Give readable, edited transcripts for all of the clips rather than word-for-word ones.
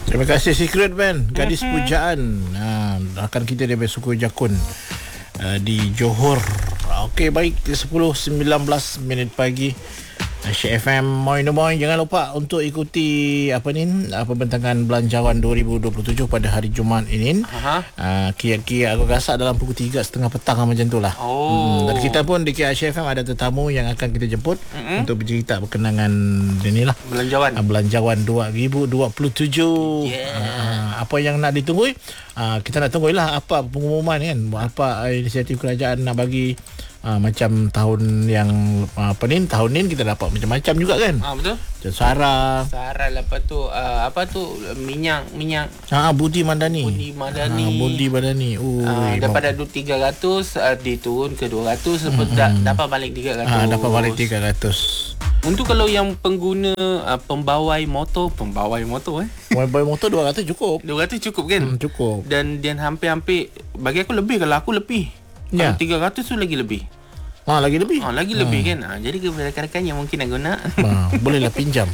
Terima kasih Secret Band, gadis pujaan. Akan kita dari suku Jakun di Johor. Okey, baik, 10:19 pagi. Syek FM Moin. Jangan lupa untuk ikuti pembentangan belanjawan 2027 pada hari Jumaat ini. Kira-kira aku rasa dalam pukul 3:30 petang macam itulah. Dan kita pun di Syek FM ada tetamu yang akan kita jemput untuk bercerita berkenangan inilah belanjawan 2027. Apa yang nak ditunggu? Kita nak tunggulah apa pengumuman kan, apa inisiatif kerajaan nak bagi. Macam tahun yang tahun ni kita dapat macam-macam juga kan. Betul. Macam Sarah lepas tu minyak Budi Madani. Budi Madani. Daripada 300 diturun ke 200 dapat balik 300. Dapat balik 300. Untuk kalau yang pengguna pembawai motor Pembawai motor 200 cukup. 200 cukup kan? Cukup. Dan hampir bagi aku lebih. Kalau aku lebih. Ya. Kalau 300 tu lagi lebih. Lagi lebih. Lagi lebih kan. Jadi kepada rakan-rakan yang mungkin nak guna, bolehlah pinjam.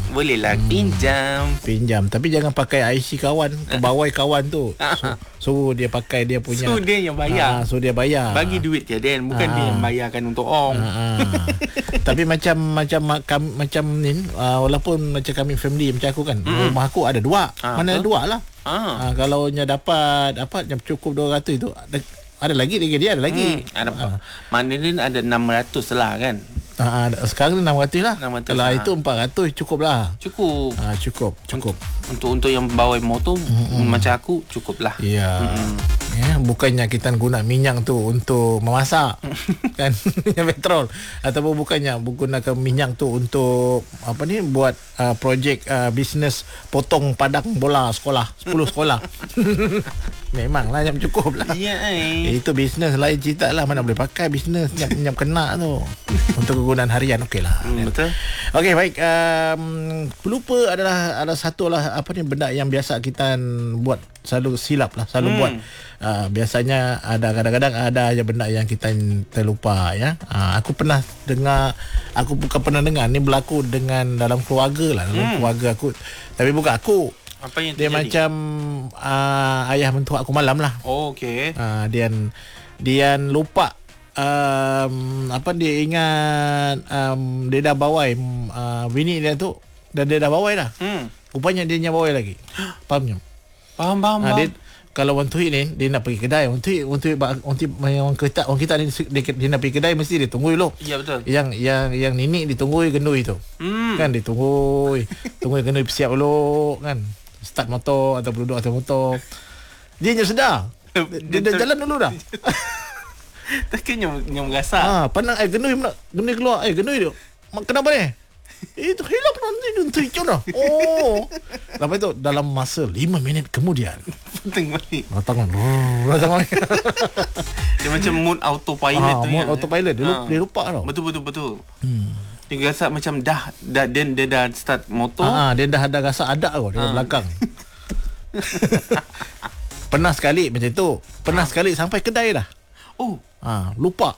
Pinjam. Tapi jangan pakai IC kawan, pembawai kawan tu. So dia pakai dia punya. So dia yang bayar. Dia bayar. Bagi duit dia Dan, bukan dia yang bayarkan untuk ong. Tapi macam ni, walaupun macam kami family macam aku kan, rumah aku ada dua. Mana ada dua lah. Kalau nya dapat yang cukup 200 itu ada lagi dia ada lagi. Maknanya ada 600 lah kan. Sekarang 600 lah. 600 kalau itu 400 cukup lah. Cukup. Untuk yang bawa motor macam aku cukup lah. Ya. Bukannya kita guna minyak tu untuk memasak kan, minyak petrol, ataupun bukannya gunakan minyak tu untuk buat projek bisnes potong padang bola sekolah 10 sekolah. Memanglah yang cukup lah. Itu bisnes lain cerita lah. Mana boleh pakai bisnes nyap kena tu untuk kegunaan harian. Okey lah. Betul. Okey, baik. Pelupa ada satu lah benda yang biasa kita buat, selalu silap lah, selalu buat. Biasanya kadang-kadang ada aja benda yang kita terlupa ya. Aku pernah dengar, aku bukan pernah dengar, ni berlaku dengan dalam keluarga lah, keluarga aku. Tapi bukan aku. Apa yang dia terjadi? Macam ayah mentua aku malam lah. Okey. Dia lupa dia ingat dia dah bawai bini dia tu, dan dia dah bawai dah. Rupanya dia nya bawai lagi. Faham. Dia, kalau orang Tuhik ni dia nak pergi kedai, orang kita ni dia nak pergi kedai mesti dia tunggu dulu. Ya, betul. Yang nini ditunggu gendui tu. Kan ditunggu gendui siap dulu kan. Start motor atau duduk atas motor. Dia sedar. Dia dah jalan dulu dah. Takkan yang merasak. Pandang gendui keluar. Gendui dia. Kenapa ni? Itu hilang nanti untuk itu dah. Lepas itu dalam masa 5 minit kemudian datang balik. Dia macam mode autopilot tu. Mode autopilot. Dia lupa tau. Betul. Dia rasa macam dia dah start motor. Dia dah ada rasa ada tau di belakang. Pernah sekali macam tu. Pernah sekali sampai kedai dah. Lupa.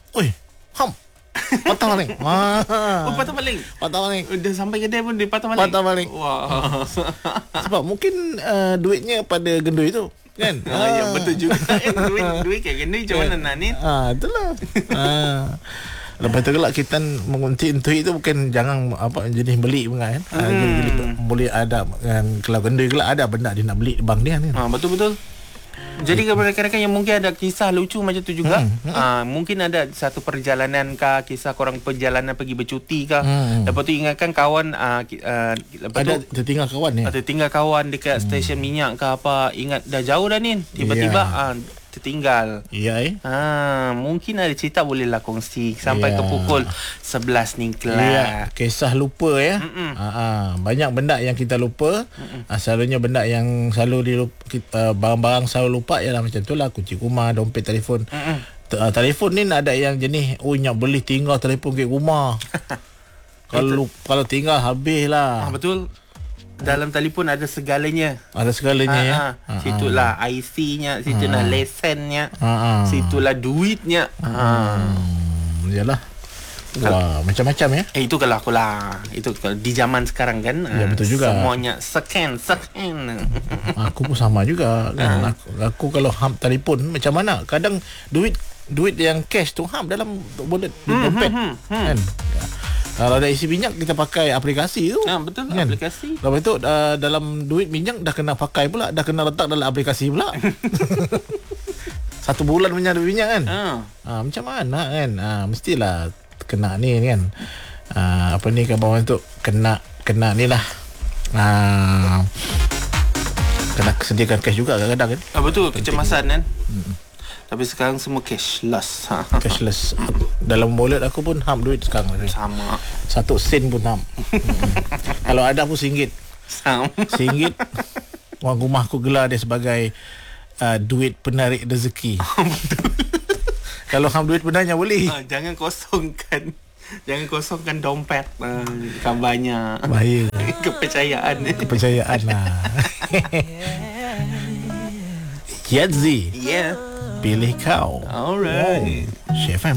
Patah balik. Patah balik. Dah sampai kedai pun dia patah balik. Wah. Sebab mungkin duitnya pada gendui tu kan. Ya, betul juga. Duit kat gendui macam mana nak ni? Itulah. Lepas tu kelak kita menguntit itu bukan jangan jenis beli pun kan. Boleh ada kan, kalau gendui kelak ada benda dia nak beli bang dia kan. Betul. Jadi kepada rakan-rakan yang mungkin ada kisah lucu macam tu juga, mungkin ada satu perjalanan kah, kisah korang perjalanan pergi bercuti kah, lepas tu ingatkan kawan lepas ada tu tertinggal kawan ni. Tertinggal kawan dekat stesen minyak ke apa, ingat dah jauh dah ni, tiba-tiba tertinggal. Mungkin ada cerita bolehlah kongsi sampai ke pukul 11 ni kelak. Kisah lupa ya. Banyak benda yang kita lupa. Selalunya benda yang selalu barang-barang selalu lupa ialah macam itulah, kunci rumah, dompet, telefon. Telefon ni ada yang jenis nak beli tinggal telefon kat rumah. Kalau tinggal habislah. Betul. Dalam telefon ada segalanya. Ya. Situlah IC-nya, situlah lesennya, situlah duitnya. Yalah. Wah, macam-macam ya. Itu kalau aku lah. Itu kalau di zaman sekarang kan. Ya, betul juga. Semuanya scan. Aku pun sama juga kan. Aku kalau ham telefon macam mana? Kadang duit yang cash tu ham dalam wallet dompet kan. Kalau ada isi minyak kita pakai aplikasi tu. Betul kan? Aplikasi. Lepas tu dalam duit minyak dah kena pakai pula, dah kena letak dalam aplikasi pula. 1 bulan punya duit minyak kan. Macam mana kan? Mestilah kena ni kan. Apa ni kan bawah tu kena ni lah. Kena sediakan cash juga kadang-kadang kan. Betul, kecemasan kan. Tapi sekarang semua cashless. Cashless. Dalam wallet aku pun ham duit sekarang. Sama. 1 sen pun ham. Kalau ada pun RM1. Sama. RM1. Orang rumah aku gelar dia sebagai duit penarik rezeki. Betul. Kalau ham duit benarnya boleh. Jangan kosongkan dompet. Kan banyak. Bahaya. Kepercayaan lah. Yadzi. Yeah. Pilih kau. Alright. Chef